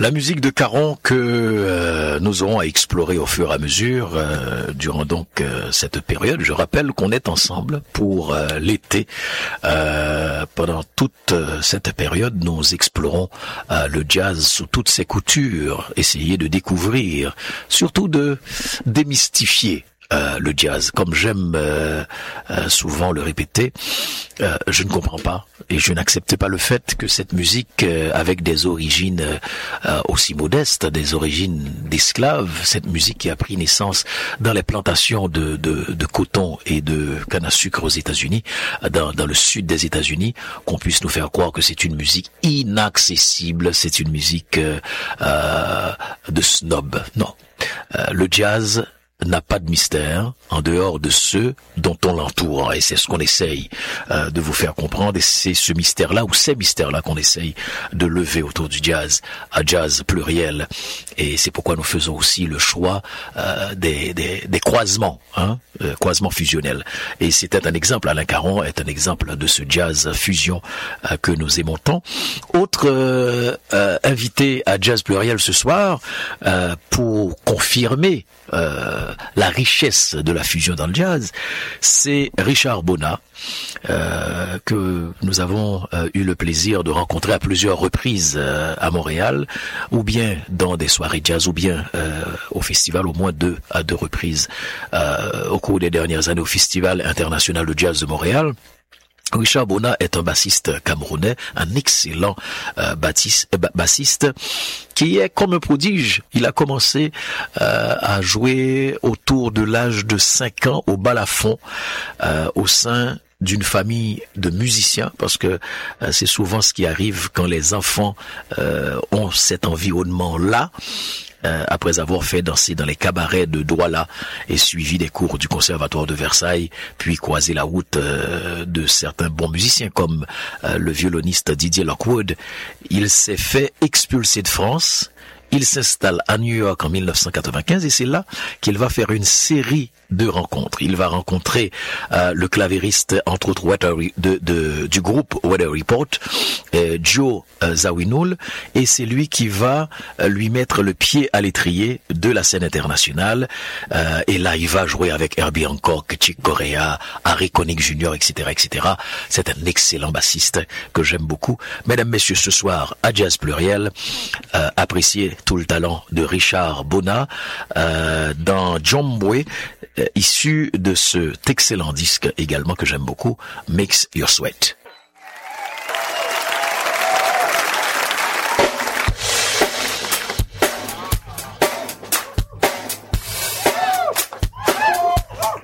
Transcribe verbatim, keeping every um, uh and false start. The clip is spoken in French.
La musique de Caron que euh, nous aurons à explorer au fur et à mesure euh, durant donc euh, cette période. Je rappelle qu'on est ensemble pour euh, l'été. Euh, pendant toute euh, cette période, nous explorons euh, le jazz sous toutes ses coutures, essayer de découvrir, surtout de démystifier Euh, le jazz. Comme j'aime euh, euh, souvent le répéter, euh, je ne comprends pas et je n'accepte pas le fait que cette musique, euh, avec des origines euh, aussi modestes, des origines d'esclaves, cette musique qui a pris naissance dans les plantations de, de, de coton et de canne à sucre aux États-Unis, dans, dans le sud des États-Unis, qu'on puisse nous faire croire que c'est une musique inaccessible, c'est une musique euh, euh, de snob. Non. Euh, le jazz n'a pas de mystère en dehors de ceux dont on l'entoure, et c'est ce qu'on essaye euh, de vous faire comprendre, et c'est ce mystère-là ou ces mystères-là qu'on essaye de lever autour du jazz, à jazz pluriel, et c'est pourquoi nous faisons aussi le choix euh, des, des, des croisements, hein, euh, croisements fusionnels, et c'était un exemple, Alain Caron est un exemple de ce jazz fusion euh, que nous aimons tant. Autre euh, euh, invité à jazz pluriel ce soir, euh, pour confirmer Euh, la richesse de la fusion dans le jazz, c'est Richard Bona, euh, que nous avons euh, eu le plaisir de rencontrer à plusieurs reprises euh, à Montréal, ou bien dans des soirées jazz, ou bien euh, au festival, au moins deux à deux reprises euh, au cours des dernières années au Festival international de jazz de Montréal. Richard Bona est un bassiste camerounais, un excellent euh, bassiste, euh, bassiste qui est comme un prodige. Il a commencé euh, à jouer autour de l'âge de cinq ans au balafon euh, au sein d'une famille de musiciens, parce que euh, c'est souvent ce qui arrive quand les enfants euh, ont cet environnement-là. Euh, après avoir fait danser dans les cabarets de Douala et suivi des cours du Conservatoire de Versailles, puis croisé la route euh, de certains bons musiciens comme euh, le violoniste Didier Lockwood, il s'est fait expulser de France. Il s'installe à New York en mille neuf cent quatre-vingt-quinze et c'est là qu'il va faire une série de rencontres. Il va rencontrer euh, le clavieriste, entre autres, Weather, de, de, du groupe Weather Report, euh, Joe euh, Zawinul, et c'est lui qui va euh, lui mettre le pied à l'étrier de la scène internationale. Euh, et là, il va jouer avec Herbie Hancock, Chick Corea, Harry Connick junior, et cetera, et cetera. C'est un excellent bassiste que j'aime beaucoup. Mesdames, messieurs, ce soir, à Jazz Pluriel, euh, appréciez tout le talent de Richard Bona euh, dans Djombwe, euh, issu de cet excellent disque également que j'aime beaucoup, Makes Your Sweat.